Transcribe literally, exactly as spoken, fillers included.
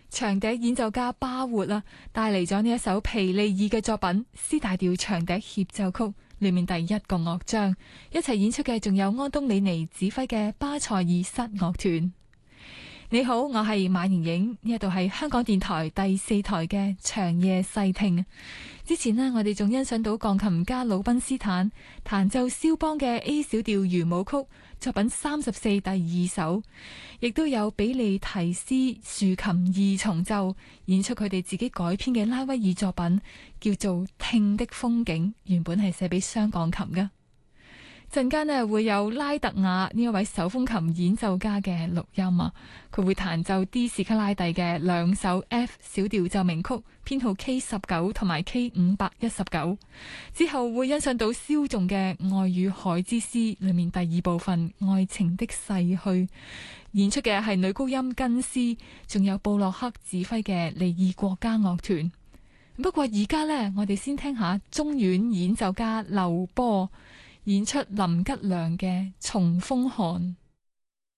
長笛演奏家巴活啦，帶嚟咗呢一首皮利爾嘅作品《C 大調長笛協奏曲》裏面第一個樂章，一齊演出嘅仲有安東尼尼指揮嘅巴塞爾室樂團。你好，我係馬瑩瑩，呢一度係香港電台第四台嘅長夜細聽。之前呢，我哋仲欣賞到鋼琴家魯賓斯坦彈奏肖邦嘅 A 小調圓舞曲作品三十四第二首，亦都有比利提斯豎琴二重奏演出佢哋自己改編嘅拉威爾作品，叫做《聽的風景》，原本係寫俾雙鋼琴嘅。陣間呢會有拉特雅呢一位手風琴演奏家嘅錄音啊，佢會彈奏 D 士卡拉蒂嘅兩首 F 小調奏鳴曲，編號 K 十九同埋 K 五百一十九。之後會欣賞到蕭仲嘅《愛與海之詩》裏面第二部分《愛情的逝去》，演出嘅係女高音根斯，仲有布洛克指揮嘅利爾國家樂團。不過而家呢，我哋先聽下中阮演奏家劉波演出林吉良嘅《從風看》。